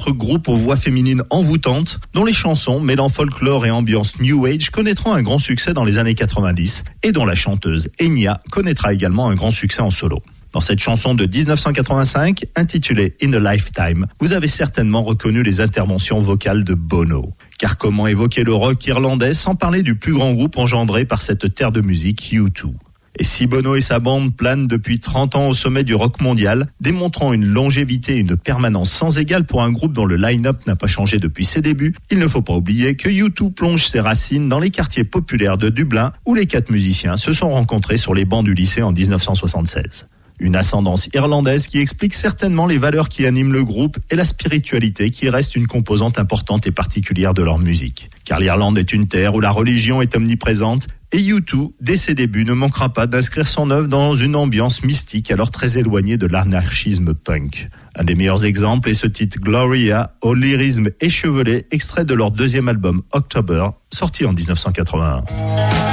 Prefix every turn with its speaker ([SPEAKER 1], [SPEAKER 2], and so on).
[SPEAKER 1] autre groupe aux voix féminines envoûtantes, dont les chansons mêlant folklore et ambiance New Age connaîtront un grand succès dans les années 90 et dont la chanteuse Enya connaîtra également un grand succès en solo. Dans cette chanson de 1985, intitulée In a Lifetime, vous avez certainement reconnu les interventions vocales de Bono. Car comment évoquer le rock irlandais sans parler du plus grand groupe engendré par cette terre de musique, U2 ? Et si Bono et sa bande planent depuis 30 ans au sommet du rock mondial, démontrant une longévité et une permanence sans égale pour un groupe dont le line-up n'a pas changé depuis ses débuts, il ne faut pas oublier que U2 plonge ses racines dans les quartiers populaires de Dublin, où les 4 musiciens se sont rencontrés sur les bancs du lycée en 1976. Une ascendance irlandaise qui explique certainement les valeurs qui animent le groupe et la spiritualité qui reste une composante importante et particulière de leur musique. Car l'Irlande est une terre où la religion est omniprésente et U2, dès ses débuts, ne manquera pas d'inscrire son œuvre dans une ambiance mystique alors très éloignée de l'anarchisme punk. Un des meilleurs exemples est ce titre Gloria, au lyrisme échevelé, extrait de leur 2e album October, sorti en 1981.